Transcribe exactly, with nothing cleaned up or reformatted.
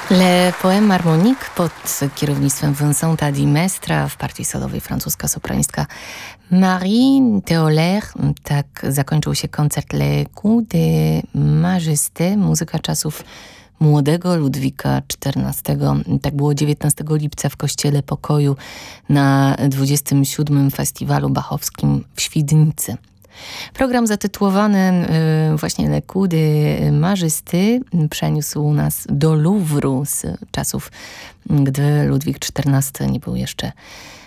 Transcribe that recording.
Le Poème Harmonique pod kierownictwem Vincenta di Mestra, w partii solowej francuska sopranistka Marie Teoler. Tak zakończył się koncert Le Coup de Majesté, muzyka czasów młodego Ludwika czternastego. Tak było dziewiętnastego lipca w Kościele Pokoju na dwudziestym siódmym Festiwalu Bachowskim w Świdnicy. Program zatytułowany y, właśnie Le Coup de Majesté przeniósł nas do Louvru z czasów, gdy Ludwik czternasty nie był jeszcze